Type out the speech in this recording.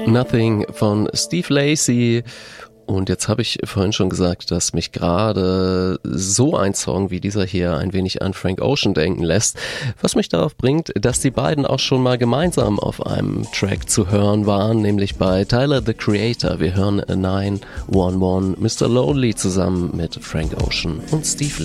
Nothing von Steve Lacy. Und jetzt habe ich vorhin schon gesagt, dass mich gerade so ein Song wie dieser hier ein wenig an Frank Ocean denken lässt, was mich darauf bringt, dass die beiden auch schon mal gemeinsam auf einem Track zu hören waren, nämlich bei Tyler the Creator. Wir hören 911 Mr. Lonely zusammen mit Frank Ocean und Steve Lacy.